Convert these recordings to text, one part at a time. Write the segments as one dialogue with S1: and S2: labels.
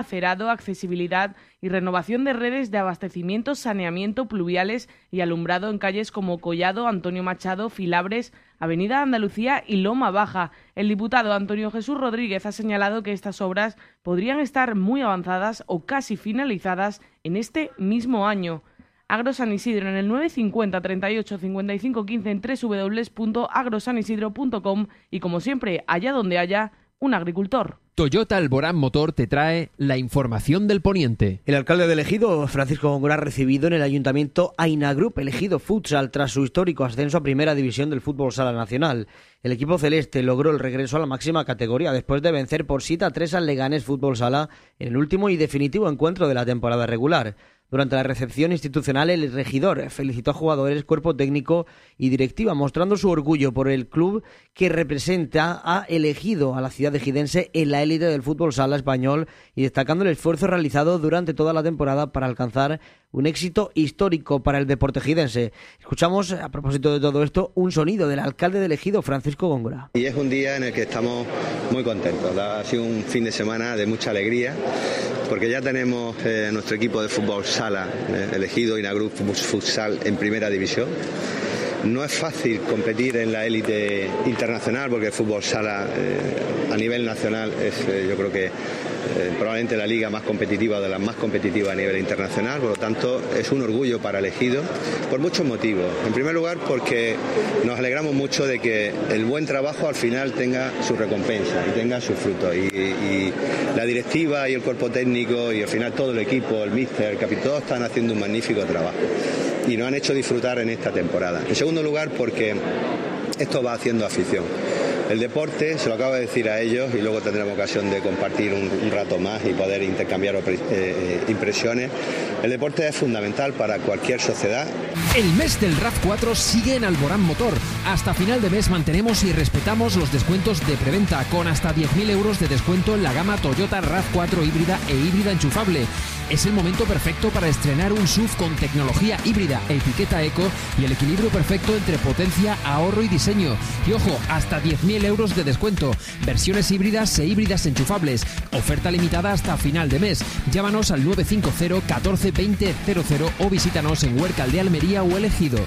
S1: acerado, accesibilidad y renovación de redes de abastecimiento, saneamiento, pluviales y alumbrado en calles como Collado, Antonio Machado, Filabres, Avenida Andalucía y Loma Baja. El diputado Antonio Jesús Rodríguez ha señalado que estas obras podrían estar muy avanzadas o casi finalizadas en este mismo año. Agro San Isidro en el 950 38 55 15 en www.agrosanisidro.com y como siempre, allá donde haya un agricultor.
S2: Toyota Alborán Motor te trae la información del Poniente.
S3: El alcalde de Ejido, Francisco Góngora, ha recibido en el ayuntamiento a Inagroup Ejido Futsal tras su histórico ascenso a Primera División del Fútbol Sala Nacional. El equipo celeste logró el regreso a la máxima categoría después de vencer por 7-3 al Leganés Fútbol Sala en el último y definitivo encuentro de la temporada regular. Durante la recepción institucional, el regidor felicitó a jugadores, cuerpo técnico y directiva, mostrando su orgullo por el club que representa a El Ejido, a la ciudad ejidense, en la élite del fútbol sala español, y destacando el esfuerzo realizado durante toda la temporada para alcanzar un éxito histórico para el deporte ejidense. Escuchamos, a propósito de todo esto, un sonido del alcalde de El Ejido, Francisco Góngora.
S4: Y es un día en el que estamos muy contentos. Ha sido un fin de semana de mucha alegría, porque ya tenemos nuestro equipo de fútbol sala, El Ejido Inagroup Futsal, en Primera División. No es fácil competir en la élite internacional, porque el fútbol sala a nivel nacional es, yo creo que probablemente la liga más competitiva, de las más competitivas a nivel internacional. Por lo tanto, es un orgullo para El Ejido por muchos motivos. En primer lugar, porque nos alegramos mucho de que el buen trabajo al final tenga su recompensa y tenga su fruto, y la directiva y el cuerpo técnico y al final todo el equipo, el míster, el capitán, todos están haciendo un magnífico trabajo y nos han hecho disfrutar en esta temporada. En segundo lugar, porque esto va haciendo afición. El deporte, se lo acabo de decir a ellos, y luego tendremos ocasión de compartir un rato más y poder intercambiar impresiones. El deporte es fundamental para cualquier sociedad.
S2: El mes del RAV4 sigue en Alborán Motor. Hasta final de mes mantenemos y respetamos los descuentos de preventa, con hasta 10.000 euros de descuento en la gama Toyota RAV4 híbrida e híbrida enchufable. Es el momento perfecto para estrenar un SUV con tecnología híbrida, etiqueta eco y el equilibrio perfecto entre potencia, ahorro y diseño. Y ojo, hasta 10.000 euros de descuento. Versiones híbridas e híbridas enchufables. Oferta limitada hasta final de mes. Llámanos al 950 14 20 00 o visítanos en Huércal de Almería o El Ejido.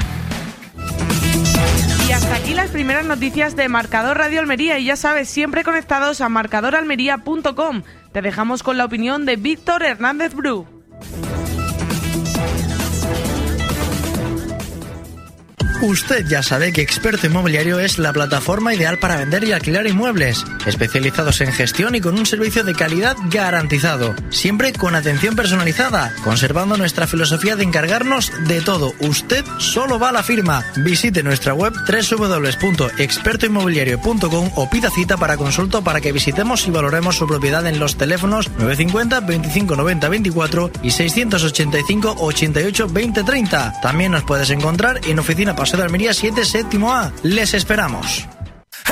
S1: Y hasta aquí las primeras noticias de Marcador Radio Almería, y ya sabes, siempre conectados a marcadoralmería.com. Te dejamos con la opinión de Víctor Hernández Bru.
S5: Usted ya sabe que Experto Inmobiliario es la plataforma ideal para vender y alquilar inmuebles, especializados en gestión y con un servicio de calidad garantizado, siempre con atención personalizada, conservando nuestra filosofía de encargarnos de todo. Usted solo va a la firma. Visite nuestra web www.expertoinmobiliario.com o pida cita para consulta para que visitemos y valoremos su propiedad en los teléfonos 950 25 90 24 y 685 88 20 30. También nos puedes encontrar en Oficina Paseo de Almería 7 séptimo A. Les esperamos.